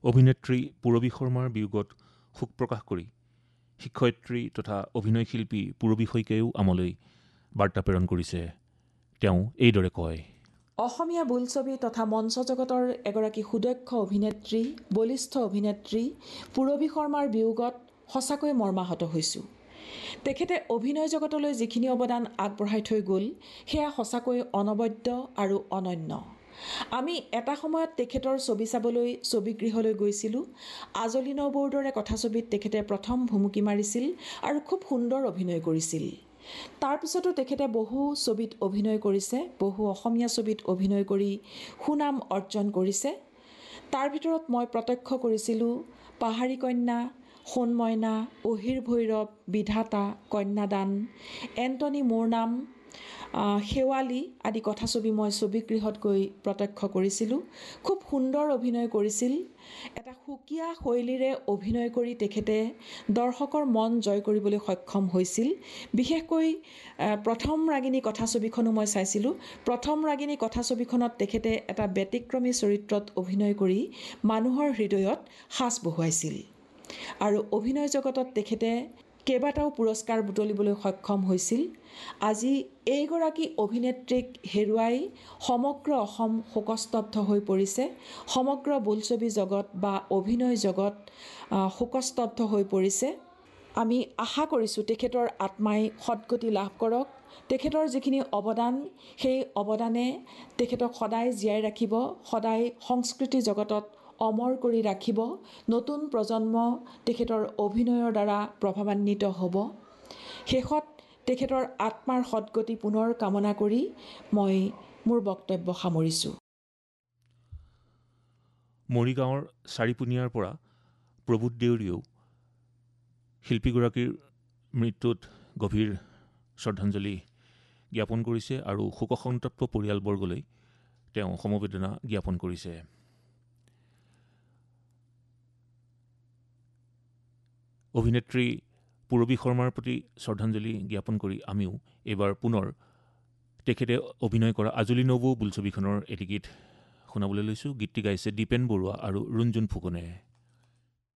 অভিনেত্ৰী পূৰবী শৰ্মাৰ বিয়োগত শোক প্ৰকাশ কৰি শিক্ষয়িত্ৰী তথা অভিনয় শিল্পী পূৰবী শইকীয়াইও আমালৈ বাৰ্তা প্ৰেৰণ কৰিছে। তেওঁ এইদৰে কয়। অসমীয়া বোলছবি তথা মঞ্চ জগতৰ এগৰাকী সুদক্ষ অভিনেত্ৰী, বলিষ্ঠ অভিনেত্ৰী পূৰবী শৰ্মাৰ বিয়োগত সঁচাকৈ মৰ্মাহত হৈছোঁ। তেখেতে অভিনয় জগতলৈ যিখিনি অৱদান আগবঢ়াই থৈ গ'ল, সেয়া সঁচাকৈ অনবদ্য আৰু অনন্য। আমি এটা সময়ত তেখেতৰ ছবি চাবলৈ ছবিগৃহলৈ গৈছিলোঁ। আজলি নবৌৰ দৰে কথাছবিত তেখেতে প্ৰথম ভুমুকি মাৰিছিল আৰু খুব সুন্দৰ অভিনয় কৰিছিল। তাৰপিছতো তেখেতে বহু ছবিত অভিনয় কৰিছে, বহু অসমীয়া ছবিত অভিনয় কৰি সুনাম অৰ্জন কৰিছে। তাৰ ভিতৰত মই প্ৰত্যক্ষ কৰিছিলোঁ পাহাৰী কন্যা, সোণ মইনা, অহিৰ ভৈৰৱ, বিধাতা, কন্যাদান, এণ্টনি মোৰ নাম, শেৱালি আদি কথাছবি মই ছবিগৃহত গৈ প্ৰত্যক্ষ কৰিছিলোঁ। খুব সুন্দৰ অভিনয় কৰিছিল। এটা সুকীয়া শৈলীৰে অভিনয় কৰি তেখেতে দৰ্শকৰ মন জয় কৰিবলৈ সক্ষম হৈছিল। বিশেষকৈ প্ৰথম ৰাগিনী কথাছবিখনো মই চাইছিলোঁ। প্ৰথম ৰাগিনী কথাছবিখনত তেখেতে এটা ব্যতিক্ৰমী চৰিত্ৰত অভিনয় কৰি মানুহৰ হৃদয়ত সাঁচ বহুৱাইছিল। আৰু অভিনয় জগতত তেখেতে কেইবাটাও পুৰস্কাৰ বুটলিবলৈ সক্ষম হৈছিল। আজি এইগৰাকী অভিনেত্ৰীক হেৰুৱাই সমগ্ৰ অসম শোকস্তব্ধ হৈ পৰিছে। সমগ্ৰ বোলছবি জগত বা অভিনয় জগত শোকস্তব্ধ হৈ পৰিছে। আমি আশা কৰিছোঁ তেখেতৰ আত্মাই সদ্গতি লাভ কৰক। তেখেতৰ যিখিনি অৱদান, সেই অৱদানে তেখেতক সদায় জীয়াই ৰাখিব, সদায় সংস্কৃতি জগতত অমৰ কৰি ৰাখিব। নতুন প্ৰজন্ম তেখেতৰ অভিনয়ৰ দ্বাৰা প্ৰভাৱান্বিত হ'ব। শেষত তেখেতৰ আত্মাৰ সদ্গতি পুনৰ কামনা কৰি মই মোৰ বক্তব্য সামৰিছোঁ। মৰিগাঁৱৰ চাৰিপুনীয়াৰ পৰা প্ৰভূত দেউৰীয়েও শিল্পীগৰাকীৰ মৃত্যুত গভীৰ শ্ৰদ্ধাঞ্জলি জ্ঞাপন কৰিছে আৰু শোকসন্তপ্ত পৰিয়ালবৰ্গলৈ তেওঁ সমবেদনা জ্ঞাপন কৰিছে। অভিনেত্ৰী পূৰবী শৰ্মাৰ প্ৰতি শ্ৰদ্ধাঞ্জলি জ্ঞাপন কৰি আমিও এইবাৰ পুনৰ তেখেতে অভিনয় কৰা আজলি নবৌ বোলছবিখনৰ এটি গীত শুনাবলৈ লৈছোঁ। গীতটি গাইছে দীপেন বৰুৱা আৰু ৰুণজুণ ফুকনে।